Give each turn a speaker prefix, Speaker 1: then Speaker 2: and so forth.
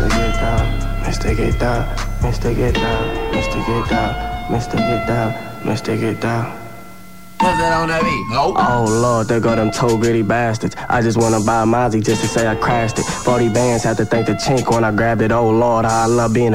Speaker 1: Get Down, Mr. Get Down, Mr. Get Down, Mr. Get Down, Mr. Get Down, Mr. Get Down.
Speaker 2: What's that on that beat? No.
Speaker 1: Oh Lord, there go them toe gritty bastards. I just wanna buy a Mozzie just to say I crashed it. 40 bands, had to thank the chink when I grabbed it. Oh Lord, how I love being